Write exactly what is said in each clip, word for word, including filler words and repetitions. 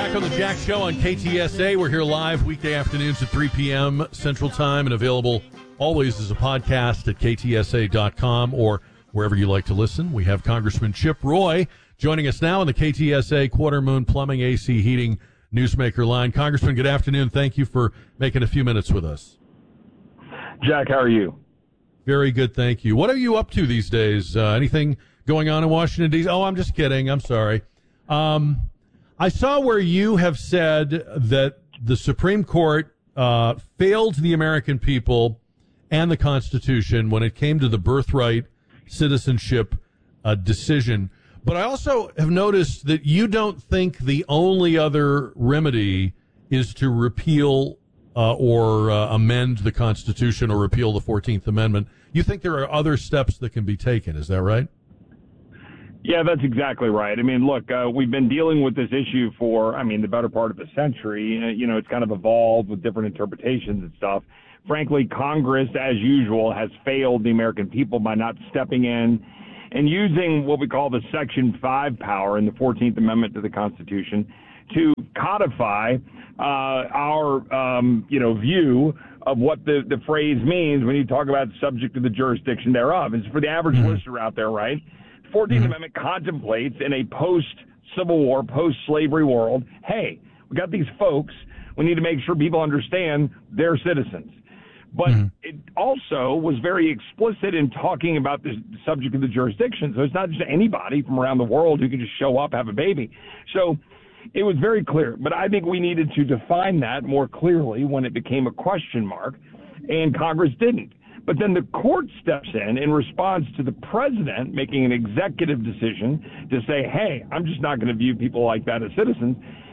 Back on the Jack Show on K T S A. We're here live weekday afternoons at three p.m. Central Time and available always as a podcast at K T S A dot com or wherever you like to listen. We have Congressman Chip Roy joining us now on the K T S A Quarter Moon Plumbing A C Heating Newsmaker line. Congressman, good afternoon. Thank you for making a few minutes with us. Jack, how are you? Very good, thank you. What are you up to these days? Uh, anything going on in Washington, D C? Oh, I'm just kidding. I'm sorry. Um, I saw where you have said that the Supreme Court uh, failed the American people and the Constitution when it came to the birthright citizenship uh, decision. But I also have noticed that you don't think the only other remedy is to repeal uh, or uh, amend the Constitution or repeal the fourteenth Amendment. You think there are other steps that can be taken. Is that right? Yeah, that's exactly right. I mean, look, uh, we've been dealing with this issue for, I mean, the better part of a century. Uh, you know, it's kind of evolved with different interpretations and stuff. Frankly, Congress, as usual, has failed the American people by not stepping in and using what we call the Section five power in the fourteenth Amendment to the Constitution to codify uh, our, um, you know, view of what the, the phrase means when you talk about subject to the jurisdiction thereof. It's for the average mm-hmm. listener out there, right? The fourteenth mm-hmm. Amendment contemplates in a post-Civil War, post-slavery world, hey, we got these folks, we need to make sure people understand they're citizens. But mm-hmm. it also was very explicit in talking about the subject of the jurisdiction. So it's not just anybody from around the world who can just show up, have a baby. So it was very clear. But I think we needed to define that more clearly when it became a question mark, and Congress didn't. But then the court steps in in response to the president making an executive decision to say, hey, I'm just not going to view people like that as citizens.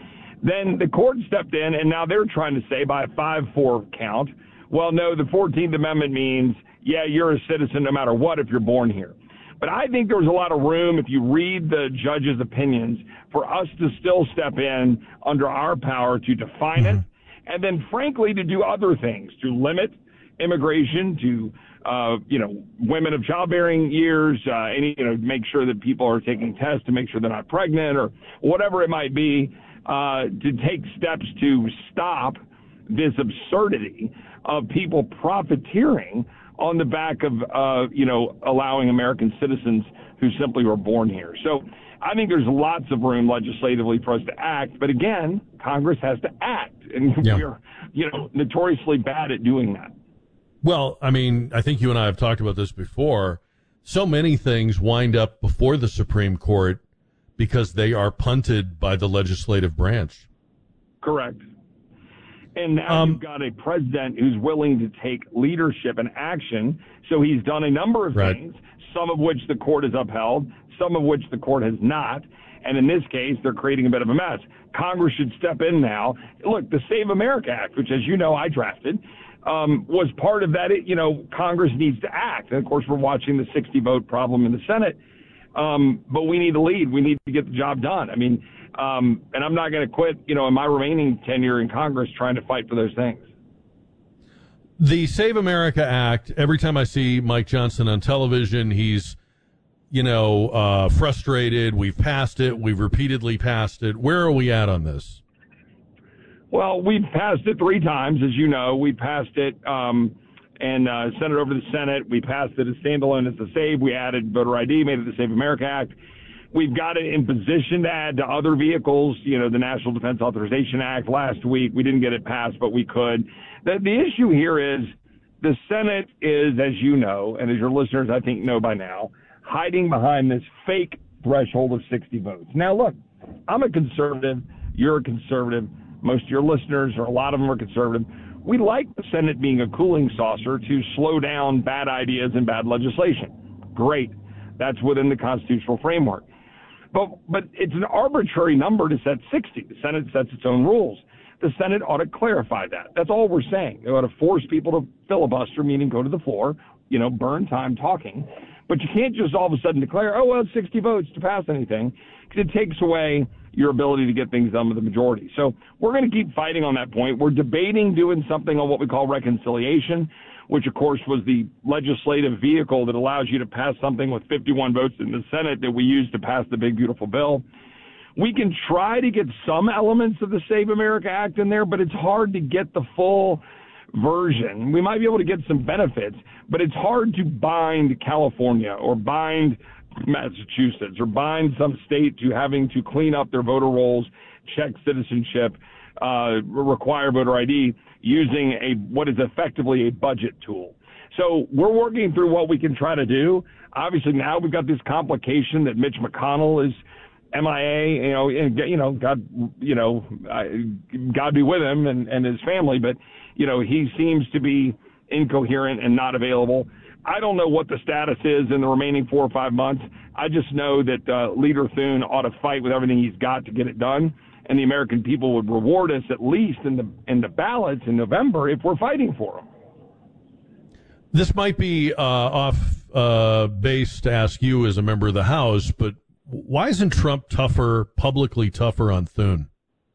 Then the court stepped in, and now they're trying to say by a five four count, well, no, the fourteenth Amendment means, yeah, you're a citizen no matter what if you're born here. But I think there was a lot of room, if you read the judge's opinions, for us to still step in under our power to define mm-hmm. it, and then, frankly, to do other things, to limit immigration, to, uh, you know, women of childbearing years, uh, any, you know, make sure that people are taking tests to make sure they're not pregnant or whatever it might be, uh, to take steps to stop this absurdity of people profiteering on the back of, uh, you know, allowing American citizens who simply were born here. So I think there's lots of room legislatively for us to act. But again, Congress has to act. And yeah. we're, you know, notoriously bad at doing that. Well, I mean, I think you and I have talked about this before. So many things wind up before the Supreme Court because they are punted by the legislative branch. Correct. And now um, you've got a president who's willing to take leadership and action. So he's done a number of right. things, some of which the court has upheld, some of which the court has not. And in this case, they're creating a bit of a mess. Congress should step in now. Look, the Save America Act, which, as you know, I drafted, um, was part of that. You know, Congress needs to act. And, of course, we're watching the sixty vote problem in the Senate. Um, but we need to lead. We need to get the job done. I mean, um, and I'm not going to quit, you know, in my remaining tenure in Congress trying to fight for those things. The Save America Act, every time I see Mike Johnson on television, he's, you know, uh, frustrated. We've passed it. We've repeatedly passed it. Where are we at on this? Well, we've passed it three times, as you know. We passed it um, and uh, sent it over to the Senate. We passed it as standalone as the Save. We added voter I D, made it the Save America Act. We've got it in position to add to other vehicles, you know, the National Defense Authorization Act last week. We didn't get it passed, but we could. The, the issue here is the Senate is, as you know, and as your listeners I think know by now, hiding behind this fake threshold of sixty votes. Now, look, I'm a conservative. You're a conservative. Most of your listeners, or a lot of them, are conservative. We like the Senate being a cooling saucer to slow down bad ideas and bad legislation. Great. That's within the constitutional framework. But but it's an arbitrary number to set sixty. The Senate sets its own rules. The Senate ought to clarify that. That's all we're saying. They ought to force people to filibuster, meaning go to the floor, you know, burn time talking. But you can't just all of a sudden declare, oh, well, it's sixty votes to pass anything, because it takes away your ability to get things done with the majority. So we're going to keep fighting on that point. We're debating doing something on what we call reconciliation, which, of course, was the legislative vehicle that allows you to pass something with fifty-one votes in the Senate that we used to pass the big, beautiful bill. we can try to get some elements of the Save America Act in there, but it's hard to get the full version. We might be able to get some benefits, but it's hard to bind California or bind Massachusetts or bind some state to having to clean up their voter rolls, check citizenship, uh, require voter I D using a what is effectively a budget tool. So we're working through what we can try to do. Obviously, now we've got this complication that Mitch McConnell is M I A. You know, and, you know, God, you know, God be with him and, and his family. But you know, he seems to be incoherent and not available. I don't know what the status is in the remaining four or five months. I just know that uh, Leader Thune ought to fight with everything he's got to get it done, and the American people would reward us at least in the in the ballots in November if we're fighting for them. This might be uh, off uh, base to ask you as a member of the House, but why isn't Trump tougher, publicly tougher on Thune?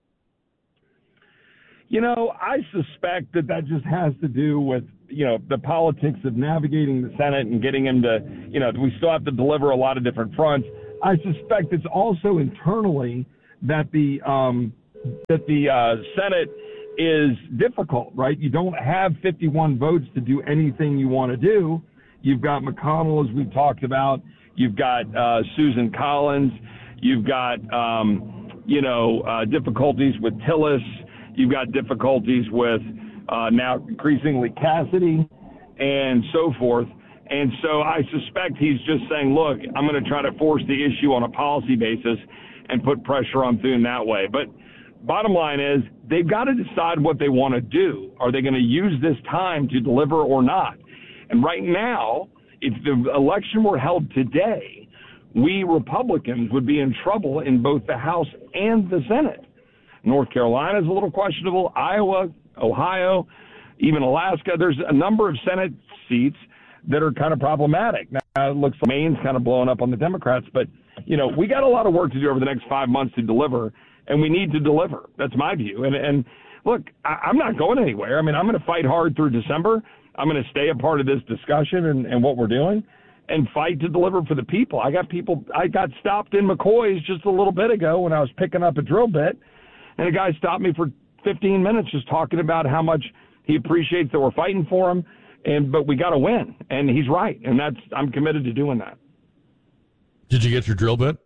You know, I suspect that that just has to do with, you know, the politics of navigating the Senate and getting him to, you know, we still have to deliver a lot of different fronts. I suspect it's also internally that the um, that the uh, Senate is difficult, right? You don't have fifty-one votes to do anything you want to do. You've got McConnell, as we've talked about. You've got uh, Susan Collins. You've got, um, you know, uh, difficulties with Tillis. You've got difficulties with uh, now increasingly Cassidy and so forth. And so I suspect he's just saying, look, I'm going to try to force the issue on a policy basis and put pressure on Thune that way. But bottom line is they've got to decide what they want to do. Are they going to use this time to deliver or not? And right now, if the election were held today, we Republicans would be in trouble in both the House and the Senate. North Carolina is a little questionable. Iowa, Ohio, even Alaska. There's a number of Senate seats that are kind of problematic. Now, it looks like Maine's kind of blowing up on the Democrats, but, you know, we got a lot of work to do over the next five months to deliver, and we need to deliver. That's my view. And, and look, I, I'm not going anywhere. I mean, I'm going to fight hard through December. I'm going to stay a part of this discussion and, and what we're doing and fight to deliver for the people. I got people, I got stopped in McCoy's just a little bit ago when I was picking up a drill bit. And a guy stopped me for fifteen minutes just talking about how much he appreciates that we're fighting for him, and but we got to win. And he's right, and that's I'm committed to doing that. Did you get your drill bit?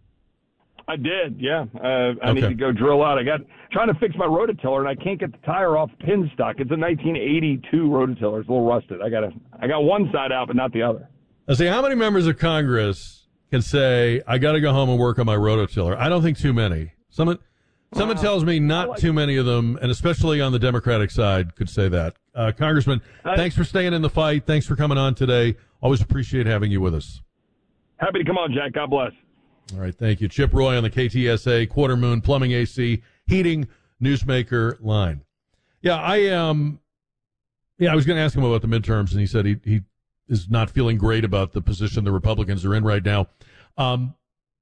I did, yeah. Uh, I okay. need to go drill out. I got trying to fix my rototiller, and I can't get the tire off pin stock. It's a nineteen eighty-two rototiller. It's a little rusted. I got I got one side out, but not the other. I say, how many members of Congress can say, I got to go home and work on my rototiller? I don't think too many. Someone... Someone tells me not like too many of them, and especially on the Democratic side, could say that. Uh, Congressman, I, thanks for staying in the fight. Thanks for coming on today. Always appreciate having you with us. Happy to come on, Jack. God bless. All right, thank you. Chip Roy on the K T S A, Quarter Moon, Plumbing A C, Heating, Newsmaker line. Yeah, I um, yeah, I was going to ask him about the midterms, and he said he, he is not feeling great about the position the Republicans are in right now. Um,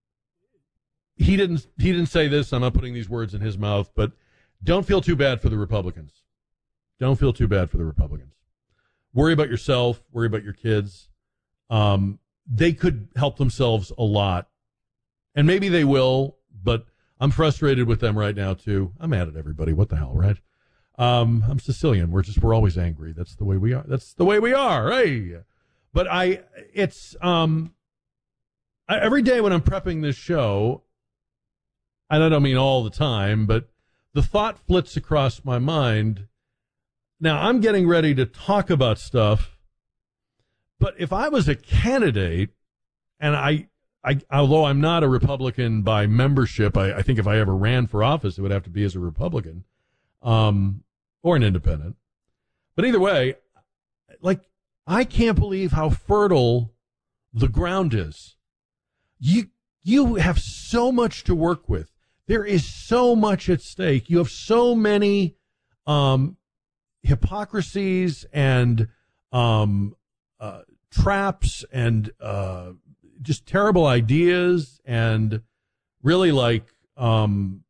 He didn't. He didn't say this. I'm not putting these words in his mouth, but don't feel too bad for the Republicans. Don't feel too bad for the Republicans. Worry about yourself. Worry about your kids. Um, they could help themselves a lot, and maybe they will. But I'm frustrated with them right now too. I'm mad at everybody. What the hell, right? Um, I'm Sicilian. We're just we're always angry. That's the way we are. That's the way we are. Hey, but I. It's um. I, every day when I'm prepping this show. And I don't mean all the time, but the thought flits across my mind. Now, I'm getting ready to talk about stuff, but if I was a candidate, and I, I although I'm not a Republican by membership, I, I think if I ever ran for office, it would have to be as a Republican, um, or an independent. But either way, like, I can't believe how fertile the ground is. You, you have so much to work with. There is so much at stake. You have so many um, hypocrisies and um, uh, traps and uh, just terrible ideas and really like um,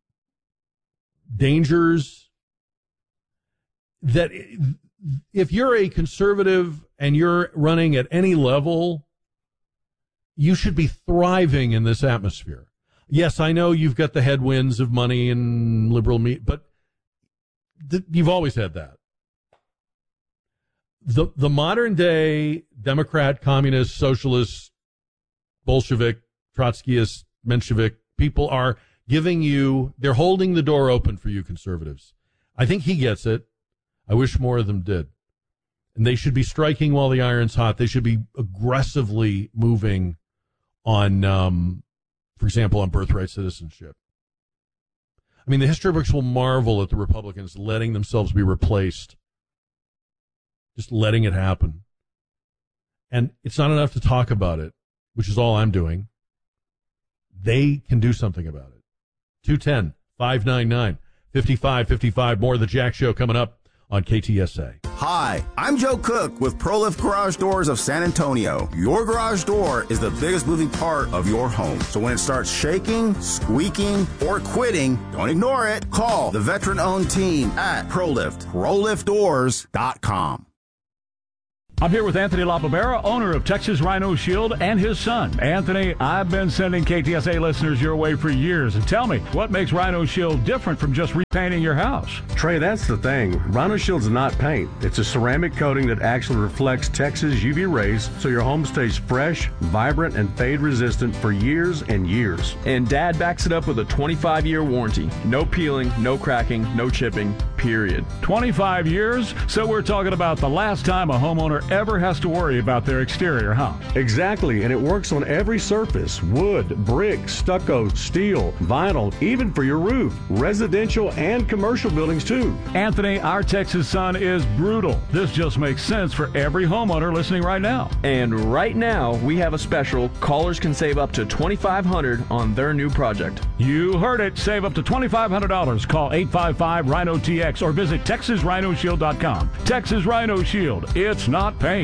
dangers that if you're a conservative and you're running at any level, you should be thriving in this atmosphere. Yes, I know you've got the headwinds of money and liberal meat, but th- you've always had that. The the modern day Democrat, communist, socialist, Bolshevik, Trotskyist, Menshevik people are giving you, they're holding the door open for you conservatives. I think he gets it. I wish more of them did. And they should be striking while the iron's hot. They should be aggressively moving on, um, for example, on birthright citizenship. I mean, the history books will marvel at the Republicans letting themselves be replaced. Just letting it happen. And it's not enough to talk about it, which is all I'm doing. They can do something about it. two one zero, five nine nine, five five five five. More of the Jack Show coming up on K T S A. Hi, I'm Joe Cook with ProLift Garage Doors of San Antonio. Your garage door is the biggest moving part of your home. So when it starts shaking, squeaking, or quitting, don't ignore it. Call the veteran-owned team at ProLift, pro lift doors dot com. I'm here with Anthony LaBarbera, owner of Texas Rhino Shield, and his son. Anthony, I've been sending K T S A listeners your way for years. And tell me, what makes Rhino Shield different from just repainting your house? Trey, that's the thing. Rhino Shield's not paint. It's a ceramic coating that actually reflects Texas U V rays, so your home stays fresh, vibrant, and fade-resistant for years and years. And Dad backs it up with a twenty-five year warranty. No peeling, no cracking, no chipping, period. twenty-five years? So we're talking about the last time a homeowner ever has to worry about their exterior, huh? Exactly, and it works on every surface: wood, brick, stucco, steel, vinyl, even for your roof. Residential and commercial buildings too. Anthony, our Texas sun is brutal. This just makes sense for every homeowner listening right now. And right now, we have a special. Callers can save up to twenty-five hundred dollars on their new project. You heard it. Save up to twenty-five hundred dollars. Call eight five five, rhino T X or visit texas rhino shield dot com. Texas Rhino Shield. It's not paint.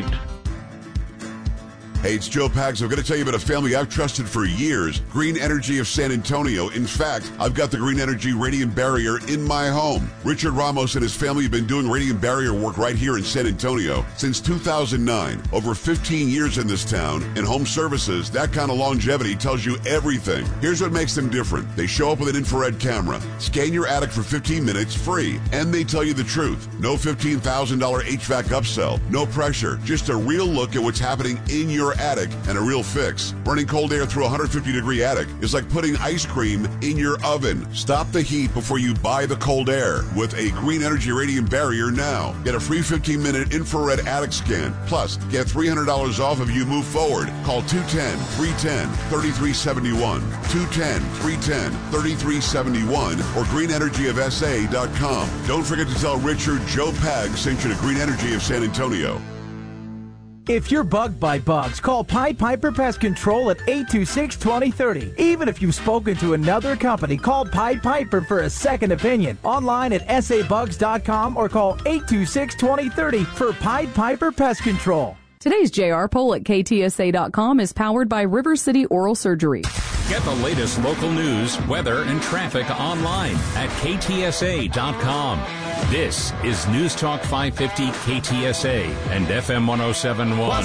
Hey, it's Joe Pags. I'm going to tell you about a family I've trusted for years, Green Energy of San Antonio. In fact, I've got the Green Energy Radiant Barrier in my home. Richard Ramos and his family have been doing radiant barrier work right here in San Antonio since two thousand nine. Over fifteen years in this town. In home services, that kind of longevity tells you everything. Here's what makes them different. They show up with an infrared camera, scan your attic for fifteen minutes free, and they tell you the truth. No fifteen thousand dollars H V A C upsell, no pressure, just a real look at what's happening in your attic and a real fix. Running cold air through a one hundred fifty degree attic is like putting ice cream in your oven. Stop the heat before you buy the cold air with a Green Energy Radiant Barrier now. Get a free fifteen minute infrared attic scan. Plus, get three hundred dollars off if you move forward. Call two one zero, three one zero, three three seven one, two one zero, three one zero, three three seven one, or green energy of s a dot com. Don't forget to tell Richard Joe Pag sent you to Green Energy of San Antonio. If you're bugged by bugs, call Pied Piper Pest Control at eight two six, two zero three zero. Even if you've spoken to another company, call Pied Piper for a second opinion. Online at s a bugs dot com or call eight two six, two zero three zero for Pied Piper Pest Control. Today's J R poll at K T S A dot com is powered by River City Oral Surgery. Get the latest local news, weather, and traffic online at K T S A dot com. This is News Talk five fifty K T S A and F M one oh seven point one.